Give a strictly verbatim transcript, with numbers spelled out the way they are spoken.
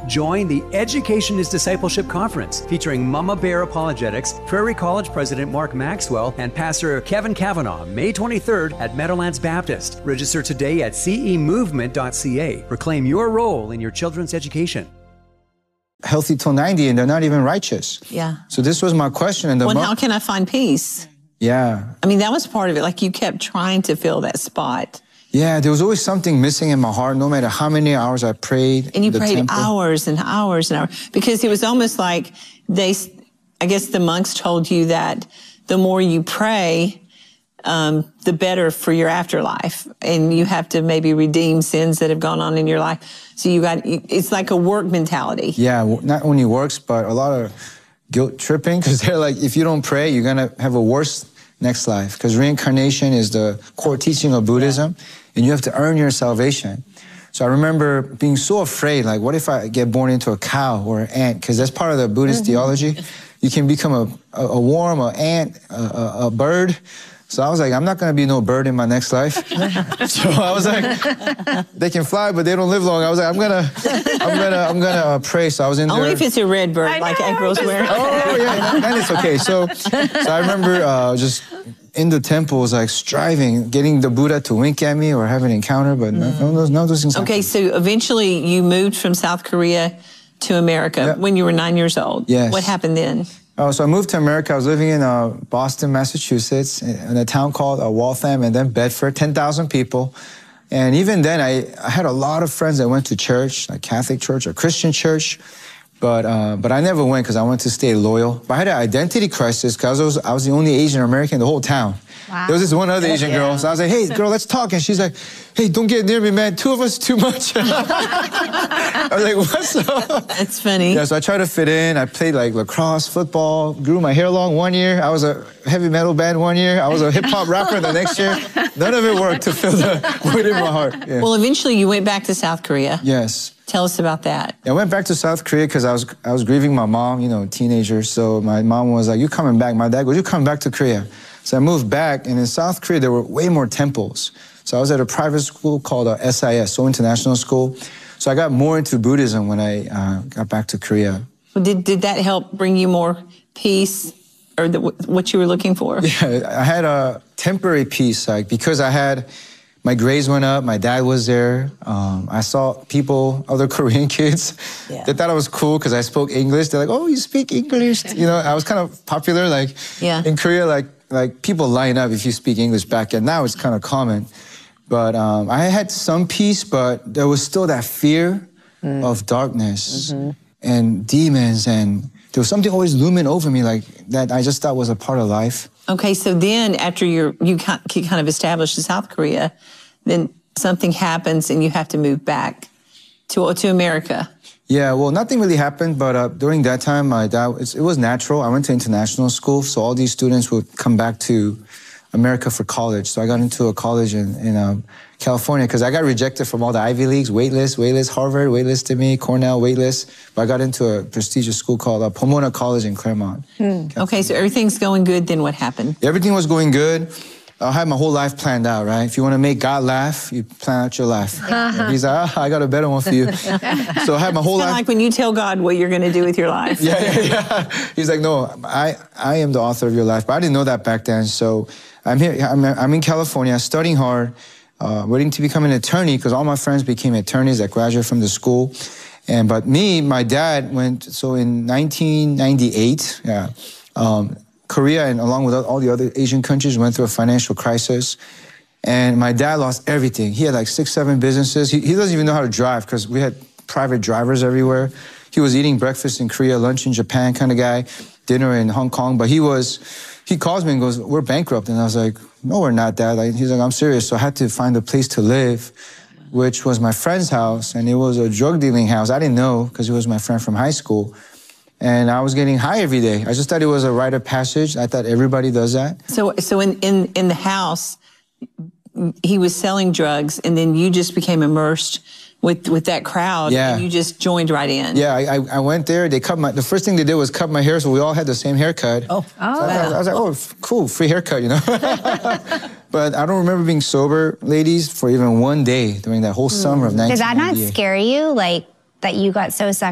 Join the Education is Discipleship Conference featuring Mama Bear Apologetics, Prairie College President Mark Maxwell, and Pastor Kevin Kavanaugh, May twenty-third at Meadowlands Baptist. Register today at c e movement dot c a. Reclaim your role in your children's education. Healthy till ninety, and they're not even righteous. Yeah. So this was my question. And the well, mo- how can I find peace? Yeah. I mean, that was part of it. Like, you kept trying to fill that spot. Yeah, there was always something missing in my heart, no matter how many hours I prayed. And you the prayed temple. hours and hours and hours. Because it was almost like they, I guess the monks told you that the more you pray, um, the better for your afterlife. And you have to maybe redeem sins that have gone on in your life. So you got, it's like a work mentality. Yeah, not only works, but a lot of guilt tripping, because they're like, if you don't pray, you're going to have a worse next life, because reincarnation is the core teaching of Buddhism, yeah. and you have to earn your salvation. So I remember being so afraid, like, what if I get born into a cow or an ant? Because that's part of the Buddhist mm-hmm. theology. You can become a, a, a worm, an ant, a, a, a bird. So I was like, I'm not going to be no bird in my next life. So I was like, they can fly, but they don't live long. I was like, I'm going to, I'm going to, I'm going to uh, pray. So I was in there. Only if it's a red bird, like April's wearing. Oh, yeah, then it's okay. So, so I remember uh, just in the temple, was like striving, getting the Buddha to wink at me or have an encounter, but mm. none of those, none of those things Okay, happened. so eventually you moved from South Korea to America yep. when you were nine years old. Yes. What happened then? Oh, so I moved to America. I was living in uh, Boston, Massachusetts, in a town called uh, Waltham, and then Bedford, ten thousand people. And even then, I, I had a lot of friends that went to church, like Catholic church or Christian church, but uh, but I never went because I wanted to stay loyal. But I had an identity crisis because I was, I was the only Asian American in the whole town. Wow. There was this one other Asian yeah. girl, so I was like, hey, girl, let's talk. And she's like, hey, don't get near me, man. Two of us too much. I was like, what's up? That's funny. Yeah, so I tried to fit in. I played like lacrosse, football, grew my hair long one year. I was a heavy metal band one year. I was a hip hop rapper the next year. None of it worked to fill the void in my heart. Yeah. Well, eventually you went back to South Korea. Yes. Tell us about that. I went back to South Korea because I was I was grieving my mom, you know, teenager. So my mom was like, you coming back? My dad goes, you coming back to Korea? So I moved back, and in South Korea, there were way more temples. So I was at a private school called uh, S I S, Seoul International School. So I got more into Buddhism when I uh, got back to Korea. Well, did, did that help bring you more peace, or the, what you were looking for? Yeah, I had a temporary peace, like, because I had, my grades went up, my dad was there. Um, I saw people, other Korean kids, yeah. they thought I was cool because I spoke English. They're like, oh, you speak English? You know, I was kind of popular, like, yeah. in Korea, like, like people line up if you speak English back then. Now it's kind of common. But um, I had some peace, but there was still that fear mm. of darkness mm-hmm. and demons, and there was something always looming over me, like that I just thought was a part of life. Okay, so then after you're, you kind of established in South Korea, then something happens and you have to move back to, to America. Yeah, well, nothing really happened, but uh, during that time, my dad, it was natural. I went to international school, so all these students would come back to America for college. So I got into a college in, in um, California because I got rejected from all the Ivy Leagues, waitlist, waitlist, Harvard, waitlist me, Cornell, waitlist. But I got into a prestigious school called uh, Pomona College in Claremont. Hmm. Okay, so everything's going good, then what happened? Everything was going good. I had my whole life planned out, right? If you want to make God laugh, you plan out your life. Uh-huh. He's like, oh, I got a better one for you. So I had my whole it's life. Like when you tell God what you're going to do with your life. yeah, yeah, yeah. He's like, no, I, I am the author of your life. But I didn't know that back then. So I'm here. I'm, I'm in California, studying hard, uh, waiting to become an attorney because all my friends became attorneys that graduated from the school. And but me, my dad went. So in nineteen ninety-eight, yeah. Um, Korea, and along with all the other Asian countries, went through a financial crisis. And my dad lost everything. He had like six, seven businesses. He, he doesn't even know how to drive because we had private drivers everywhere. He was eating breakfast in Korea, lunch in Japan kind of guy, dinner in Hong Kong. But he was, he calls me and goes, we're bankrupt. And I was like, no, we're not, Dad. Like, he's like, I'm serious. So I had to find a place to live, which was my friend's house. And it was a drug dealing house. I didn't know because he was my friend from high school. And I was getting high every day. I just thought it was a rite of passage. I thought everybody does that. So so in, in, in the house, he was selling drugs, and then you just became immersed with, with that crowd, yeah. and you just joined right in. Yeah, I, I went there. They cut my, the first thing they did was cut my hair, so we all had the same haircut. Oh, so oh I, wow. I was like, oh, cool, free haircut, you know? But I don't remember being sober, ladies, for even one day during that whole summer of nineteen ninety-eight. Did that not scare you, like, that you got so sucked